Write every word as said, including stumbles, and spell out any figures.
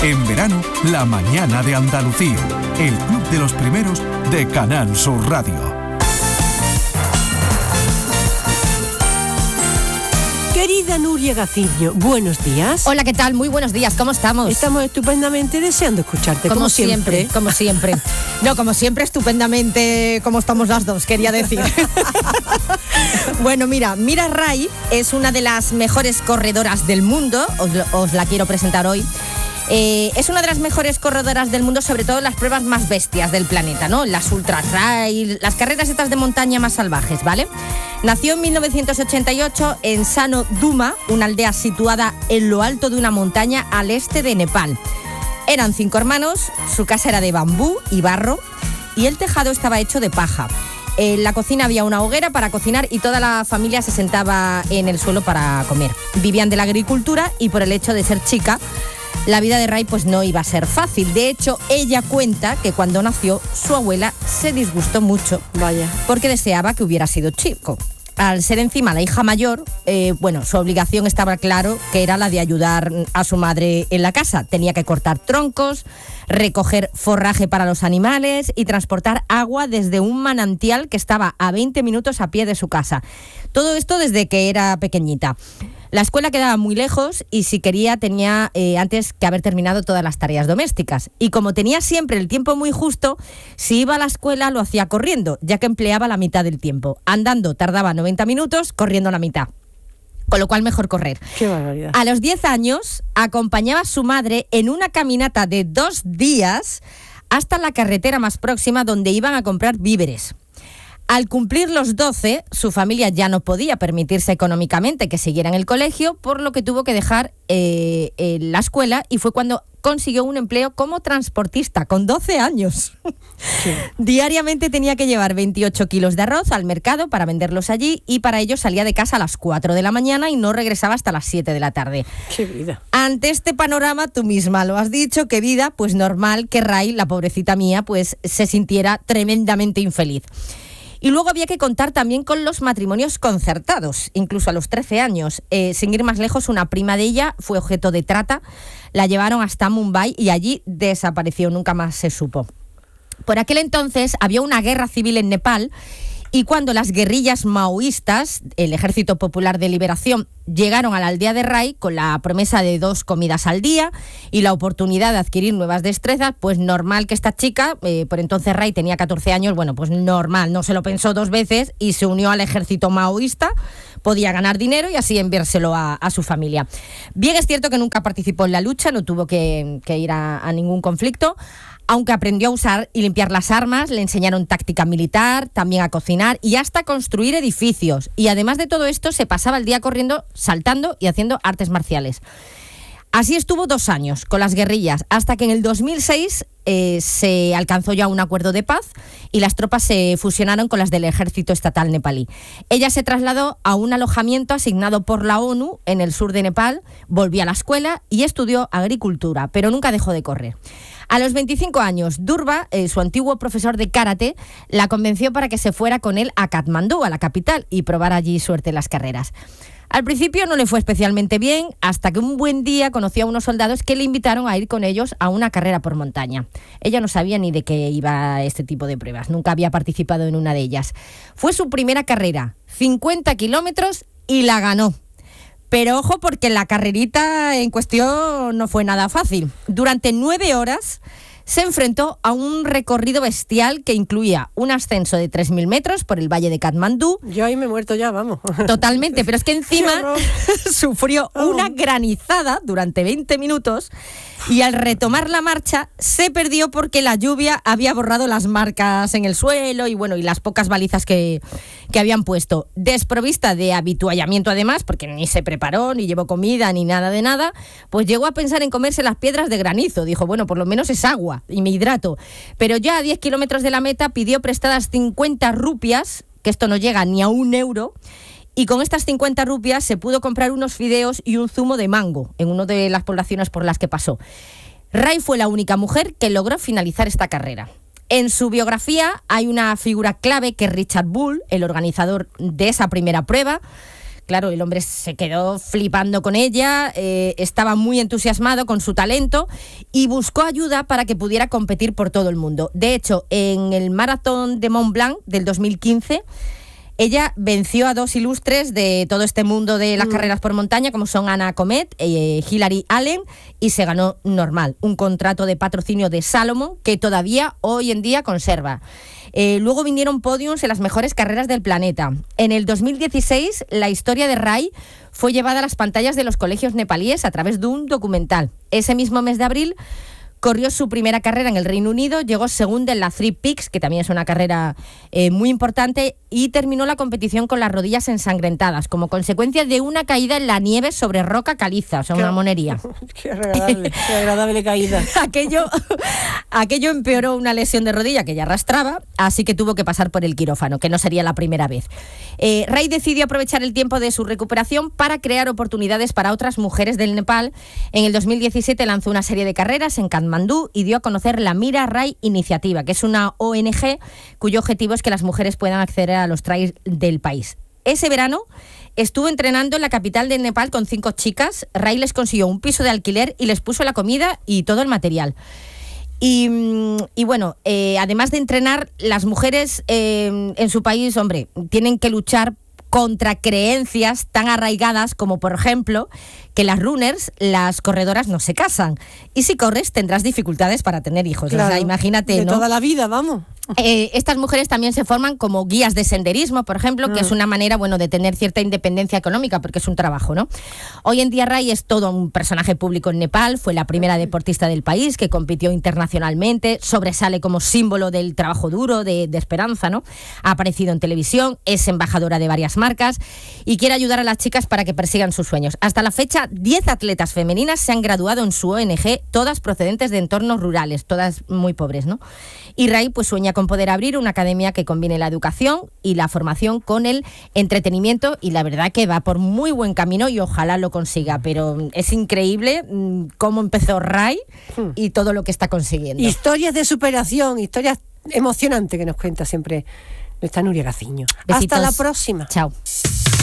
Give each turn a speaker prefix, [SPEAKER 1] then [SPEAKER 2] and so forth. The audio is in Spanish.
[SPEAKER 1] En verano, La Mañana de Andalucía, el club de los primeros de Canal Sur Radio.
[SPEAKER 2] Querida Nuria Gaciño, buenos días.
[SPEAKER 3] Hola, ¿qué tal? Muy buenos días, ¿cómo estamos?
[SPEAKER 2] Estamos estupendamente deseando escucharte, como,
[SPEAKER 3] como
[SPEAKER 2] siempre.
[SPEAKER 3] siempre. Como siempre. No, como siempre, estupendamente como estamos las dos, quería decir. Bueno, mira, Mira Ray es una de las mejores corredoras del mundo, os, os la quiero presentar hoy. Eh, es una de las mejores corredoras del mundo, sobre todo en las pruebas más bestias del planeta, ¿no? Las ultra trail, las carreras estas de montaña más salvajes, ¿vale? Nació en mil novecientos ochenta y ocho en Sano Duma, una aldea situada en lo alto de una montaña al este de Nepal. Eran cinco hermanos, su casa era de bambú y barro y el tejado estaba hecho de paja. En la cocina había una hoguera para cocinar y toda la familia se sentaba en el suelo para comer. Vivían de la agricultura y por el hecho de ser chica, la vida de Ray pues no iba a ser fácil. De hecho, ella cuenta que cuando nació, su abuela se disgustó mucho.
[SPEAKER 2] Vaya.
[SPEAKER 3] Porque deseaba que hubiera sido chico. Al ser encima la hija mayor, eh, bueno, su obligación estaba claro que era la de ayudar a su madre en la casa. Tenía que cortar troncos, recoger forraje para los animales y transportar agua desde un manantial que estaba a veinte minutos a pie de su casa. Todo esto desde que era pequeñita. La escuela quedaba muy lejos y si quería tenía eh, antes que haber terminado todas las tareas domésticas. Y como tenía siempre el tiempo muy justo, si iba a la escuela lo hacía corriendo, ya que empleaba la mitad del tiempo. Andando tardaba noventa minutos, corriendo la mitad. Con lo cual mejor correr.
[SPEAKER 2] ¡Qué barbaridad!
[SPEAKER 3] A los diez años acompañaba a su madre en una caminata de dos días hasta la carretera más próxima donde iban a comprar víveres. Al cumplir los doce, su familia ya no podía permitirse económicamente que siguiera en el colegio, por lo que tuvo que dejar eh, eh, la escuela y fue cuando consiguió un empleo como transportista, con doce años. Sí. Diariamente tenía que llevar veintiocho kilos de arroz al mercado para venderlos allí y para ello salía de casa a las cuatro de la mañana y no regresaba hasta las siete de la tarde.
[SPEAKER 2] ¡Qué vida!
[SPEAKER 3] Ante este panorama, tú misma lo has dicho, qué vida, pues normal que Ray, la pobrecita mía, pues se sintiera tremendamente infeliz. Y luego había que contar también con los matrimonios concertados, incluso a los trece años. Eh, sin ir más lejos, una prima de ella fue objeto de trata, la llevaron hasta Mumbai y allí desapareció, nunca más se supo. Por aquel entonces había una guerra civil en Nepal y cuando las guerrillas maoístas, el Ejército Popular de Liberación, llegaron a la aldea de Ray con la promesa de dos comidas al día y la oportunidad de adquirir nuevas destrezas, pues normal que esta chica, eh, por entonces Ray tenía catorce años, bueno, pues normal, no se lo pensó dos veces y se unió al ejército maoísta, podía ganar dinero y así enviárselo a, a su familia. Bien es cierto que nunca participó en la lucha, no tuvo que, que ir a, a ningún conflicto, aunque aprendió a usar y limpiar las armas, le enseñaron táctica militar, también a cocinar y hasta construir edificios. Y además de todo esto, se pasaba el día corriendo, saltando y haciendo artes marciales. Así estuvo dos años con las guerrillas, hasta que en el dos mil seis eh, se alcanzó ya un acuerdo de paz y las tropas se fusionaron con las del ejército estatal nepalí. Ella se trasladó a un alojamiento asignado por la ONU en el sur de Nepal, volvió a la escuela y estudió agricultura, pero nunca dejó de correr. A los veinticinco años, Durva, eh, su antiguo profesor de karate, la convenció para que se fuera con él a Katmandú, a la capital, y probara allí suerte en las carreras. Al principio no le fue especialmente bien, hasta que un buen día conoció a unos soldados que le invitaron a ir con ellos a una carrera por montaña. Ella no sabía ni de qué iba este tipo de pruebas, nunca había participado en una de ellas. Fue su primera carrera, cincuenta kilómetros, y la ganó. Pero ojo, porque la carrerita en cuestión no fue nada fácil. Durante nueve horas se enfrentó a un recorrido bestial que incluía un ascenso de tres mil metros por el valle de Katmandú.
[SPEAKER 2] Yo ahí me he muerto ya, vamos.
[SPEAKER 3] Totalmente, pero es que encima sufrió una granizada durante veinte minutos y al retomar la marcha se perdió porque la lluvia había borrado las marcas en el suelo y bueno, y las pocas balizas que, que habían puesto. Desprovista de habituallamiento además, porque ni se preparó, ni llevó comida, ni nada de nada, pues llegó a pensar en comerse las piedras de granizo. Dijo, bueno, por lo menos es agua y me hidrato. Pero ya a diez kilómetros de la meta pidió prestadas cincuenta rupias, que esto no llega ni a un euro, y con estas cincuenta rupias se pudo comprar unos fideos y un zumo de mango en una de las poblaciones por las que pasó. Ray fue la única mujer que logró finalizar esta carrera. En su biografía hay una figura clave que es Richard Bull, el organizador de esa primera prueba, Claro, el hombre se quedó flipando con ella, eh, estaba muy entusiasmado con su talento y buscó ayuda para que pudiera competir por todo el mundo. De hecho, en el maratón de Mont Blanc del dos mil quince, ella venció a dos ilustres de todo este mundo de las mm. carreras por montaña, como son Anna Comet, eh, Hilary Allen, y se ganó normal, un contrato de patrocinio de Salomon que todavía hoy en día conserva. Eh, luego vinieron podiums en las mejores carreras del planeta. En el dos mil dieciséis, la historia de Rai fue llevada a las pantallas de los colegios nepalíes a través de un documental. Ese mismo mes de abril, corrió su primera carrera en el Reino Unido, llegó segunda en la Three Peaks, que también es una carrera eh, muy importante, y terminó la competición con las rodillas ensangrentadas, como consecuencia de una caída en la nieve sobre roca caliza, o sea, qué, una monería.
[SPEAKER 4] Qué agradable, qué agradable caída.
[SPEAKER 3] aquello, aquello empeoró una lesión de rodilla que ya arrastraba, así que tuvo que pasar por el quirófano, que no sería la primera vez. Eh, Rai decidió aprovechar el tiempo de su recuperación para crear oportunidades para otras mujeres del Nepal. En el dos mil diecisiete lanzó una serie de carreras en Katmandú y dio a conocer la Mira Rai Iniciativa, que es una O N G cuyo objetivo es que las mujeres puedan acceder a los trails del país. Ese verano estuvo entrenando en la capital del Nepal con cinco chicas. Rai les consiguió un piso de alquiler y les puso la comida y todo el material. Y, y bueno, eh, además de entrenar, las mujeres eh, en su país, hombre, tienen que luchar contra creencias tan arraigadas como, por ejemplo, que las runners, las corredoras, no se casan. Y si corres, tendrás dificultades para tener hijos. Claro, o sea, imagínate,
[SPEAKER 4] de
[SPEAKER 3] ¿no?
[SPEAKER 4] toda la vida, vamos.
[SPEAKER 3] Eh, estas mujeres también se forman como guías de senderismo, por ejemplo, que mm. es una manera, bueno, de tener cierta independencia económica, porque es un trabajo, ¿no? Hoy en día Rai es todo un personaje público en Nepal, fue la primera deportista del país que compitió internacionalmente, sobresale como símbolo del trabajo duro, de, de esperanza, ¿no? Ha aparecido en televisión, es embajadora de varias marcas y quiere ayudar a las chicas para que persigan sus sueños. Hasta la fecha, diez atletas femeninas se han graduado en su O N G, todas procedentes de entornos rurales, todas muy pobres, ¿no? Y Rai pues sueña con poder abrir una academia que combine la educación y la formación con el entretenimiento, y la verdad que va por muy buen camino y ojalá lo consiga, pero es increíble mmm, cómo empezó Rai y todo lo que está consiguiendo.
[SPEAKER 4] Historias de superación, historias emocionantes que nos cuenta siempre nuestra Nuria Gaciño.
[SPEAKER 3] Besitos.
[SPEAKER 4] Hasta la próxima.
[SPEAKER 3] Chao.